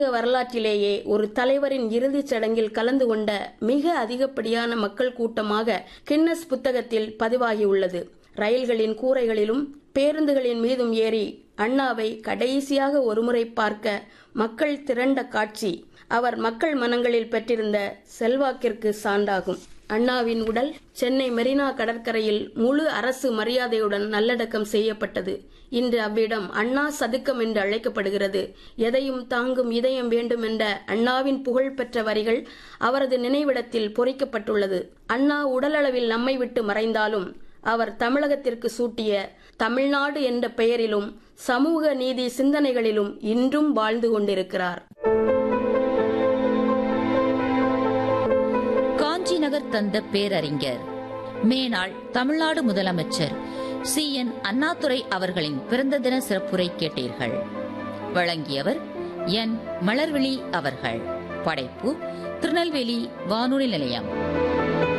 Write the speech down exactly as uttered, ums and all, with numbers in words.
வரலாற்றிலேயே ஒரு தலைவரின் இறுதிச் சடங்கில் கலந்து கொண்ட மிக அதிகப்படியான மக்கள் கூட்டமாக கின்னஸ் புத்தகத்தில் பதிவாகியுள்ளது. ரயில்களின் கூரைகளிலும் பேருந்துகளின் மீதும் ஏறி அண்ணாவை கடைசியாக ஒருமுறை பார்க்க மக்கள் திரண்ட காட்சி அவர் மக்கள் மனங்களில் பெற்றிருந்த செல்வாக்கிற்கு சான்றாகும். அண்ணாவின் உடல் சென்னை மெரினா கடற்கரையில் முழு அரசு மரியாதையுடன் நல்லடக்கம் செய்யப்பட்டது. இன்று அவ்விடம் அண்ணா சதுக்கம் என்று அழைக்கப்படுகிறது. எதையும் தாங்கும் இதயம் வேண்டும் என்ற அண்ணாவின் புகழ் பெற்ற வரிகள் அவரது நினைவிடத்தில் பொறிக்கப்பட்டுள்ளது. அண்ணா உடலளவில் நம்மை விட்டு மறைந்தாலும் அவர் தமிழகத்திற்கு சூட்டிய தமிழ்நாடு என்ற பெயரிலும் சமூக நீதி சிந்தனைகளிலும் இன்றும் வாழ்ந்து கொண்டிருக்கிறார். காஞ்சி நகர் தந்த பேரறிஞர் மேனாள் தமிழ்நாடு முதலமைச்சர் சி என் அண்ணாதுரை அவர்களின் பிறந்த தின சிறப்புரை கேட்டீர்கள். வழங்கியவர் என் மலர்விழி அவர்கள். படைப்பு திருநெல்வேலி வானொலி நிலையம்.